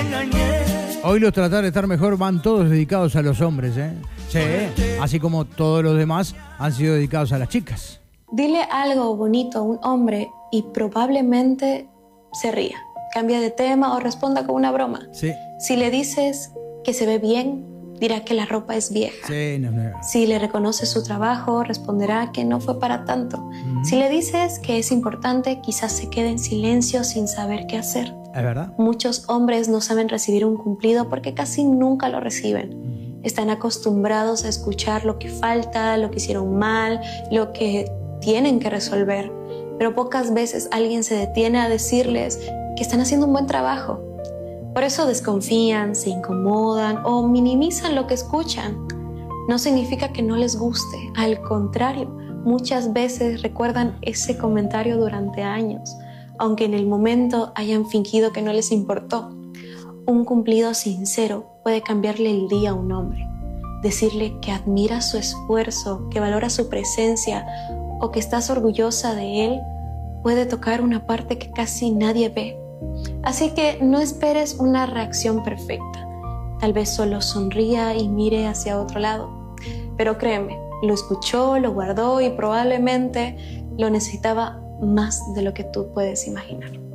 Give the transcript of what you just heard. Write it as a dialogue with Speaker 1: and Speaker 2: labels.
Speaker 1: Hoy los tratar de estar mejor van todos dedicados a los hombres, ¿eh? Sí, así como todos los demás han sido dedicados a las chicas.
Speaker 2: Dile algo bonito a un hombre y probablemente se ría, cambia de tema o responda con una broma.
Speaker 1: Sí.
Speaker 2: Si le dices que se ve bien, dirá que la ropa es vieja.
Speaker 1: Sí, no.
Speaker 2: Si le reconoces su trabajo, responderá que no fue para tanto. Si le dices que es importante, quizás se quede en silencio sin saber qué hacer.
Speaker 1: ¿Es verdad?
Speaker 2: Muchos hombres no saben recibir un cumplido porque casi nunca lo reciben. Están acostumbrados a escuchar lo que falta, lo que hicieron mal, lo que tienen que resolver. Pero pocas veces alguien se detiene a decirles que están haciendo un buen trabajo. Por eso desconfían, se incomodan o minimizan lo que escuchan. No significa que no les guste, al contrario, muchas veces recuerdan ese comentario durante años, aunque en el momento hayan fingido que no les importó. Un cumplido sincero puede cambiarle el día a un hombre. Decirle que admira su esfuerzo, que valora su presencia o que estás orgullosa de él puede tocar una parte que casi nadie ve. Así que no esperes una reacción perfecta. Tal vez solo sonría y mire hacia otro lado. Pero créeme, lo escuchó, lo guardó y probablemente lo necesitaba más de lo que tú puedes imaginar.